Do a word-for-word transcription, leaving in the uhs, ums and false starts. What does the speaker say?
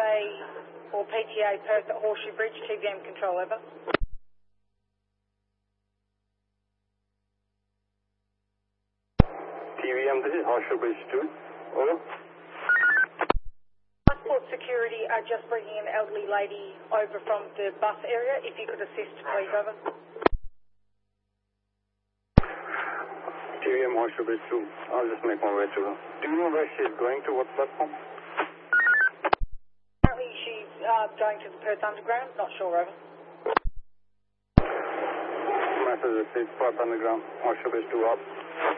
A or P T A Perth at Horseshoe Bridge, T V M control, over. T V M, this is Horseshoe Bridge two, over. Passport security are just bringing an elderly lady over from the bus area. If you could assist, please, over. T V M Horseshoe Bridge two, I'll just make my way to her. Do you know where she's going to, what platform? Apparently she's uh, going to the Perth Underground, not sure, over. Message received, Perth Underground, Horseshoe Bridge two up.